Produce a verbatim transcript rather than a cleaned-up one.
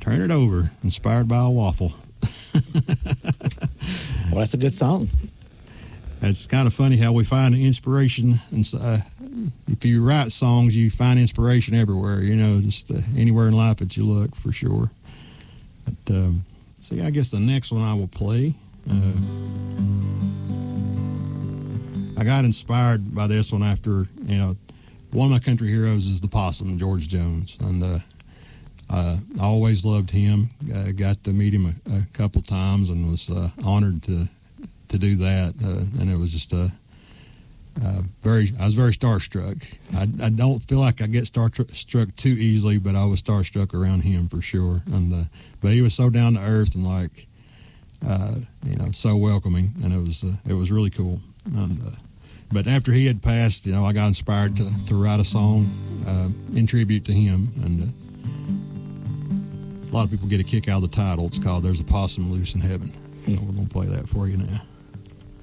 Turn It Over, inspired by a waffle. Well, that's a good song. It's kind of funny how we find inspiration. And uh, if you write songs, you find inspiration everywhere, you know, just uh, anywhere in life that you look, for sure. But, um, see, I guess the next one I will play, uh, I got inspired by this one after, you know, one of my country heroes is the Possum, George Jones. And uh, uh, I always loved him. Uh, got to meet him a, a couple times and was uh, honored to to do that. Uh, and it was just a uh, very, I was very starstruck. I, I don't feel like I get starstruck too easily, but I was starstruck around him for sure. And uh, but he was so down to earth and like, uh, you know, so welcoming, and it was uh, it was really cool. And, uh, but after he had passed, you know, I got inspired to, to write a song uh, in tribute to him. And uh, a lot of people get a kick out of the title. It's called "There's a Possum Loose in Heaven." So we're gonna play that for you now.